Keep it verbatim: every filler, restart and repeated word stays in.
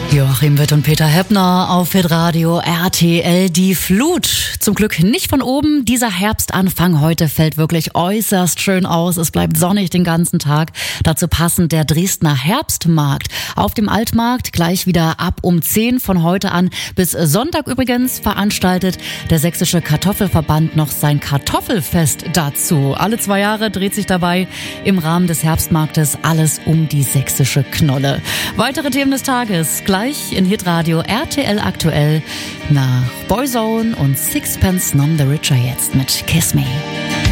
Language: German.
Joachim Witt und Peter Heppner auf Hitradio R T L. Die Flut. Zum Glück nicht von oben. Dieser Herbstanfang heute fällt wirklich äußerst schön aus. Es bleibt sonnig den ganzen Tag. Dazu passend der Dresdner Herbstmarkt. Auf dem Altmarkt gleich wieder ab um zehn von heute an bis Sonntag übrigens veranstaltet der Sächsische Kartoffelverband noch sein Kartoffelfest dazu. Alle zwei Jahre dreht sich dabei im Rahmen des Herbstmarktes alles um die sächsische Knolle. Weitere Themen des Tages gleich in Hitradio R T L aktuell nach Boyzone und Sixpence None the Richer jetzt mit Kiss Me.